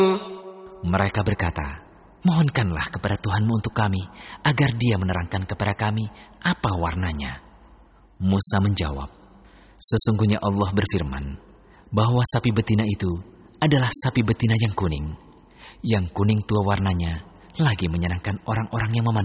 Mereka berkata, mohonkanlah kepada Tuhanmu untuk kami, agar Dia menerangkan kepada kami apa warnanya. Musa menjawab, sesungguhnya Allah berfirman, bahwa sapi betina itu adalah sapi betina yang kuning. Yang kuning tua warnanya lagi menyenangkan orang-orang yang memandang.